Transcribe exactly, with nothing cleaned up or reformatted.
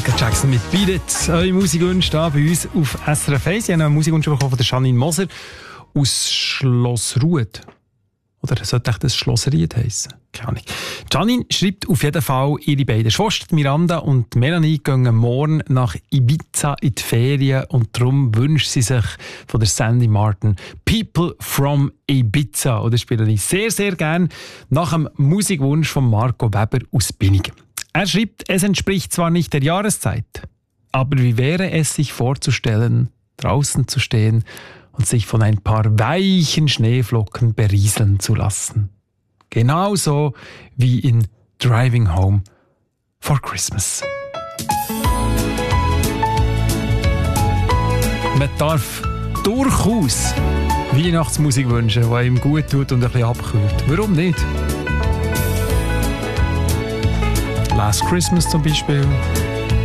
Michael Jackson mit «Beat It». Eure Musikwünsche hier bei uns auf S R F eins. Ich habe einen Musikwunsch bekommen von der Janine Moser aus Schlossruhed. Oder sollte echt das Schlossried heissen? Keine Ahnung. Janine schreibt auf jeden Fall, ihre beiden Schwestern Miranda und Melanie gehen morgen nach Ibiza in die Ferien und darum wünscht sie sich von der Sandy Martin «People from Ibiza». Und das spiele ich sehr, sehr gerne nach dem Musikwunsch von Marco Weber aus Binningen. Er schreibt, es entspricht zwar nicht der Jahreszeit, aber wie wäre es sich vorzustellen, draußen zu stehen und sich von ein paar weichen Schneeflocken berieseln zu lassen. Genauso wie in Driving Home for Christmas. Man darf durchaus Weihnachtsmusik wünschen, die ihm gut tut und ein bisschen abkühlt. Warum nicht? Last Christmas zum Beispiel.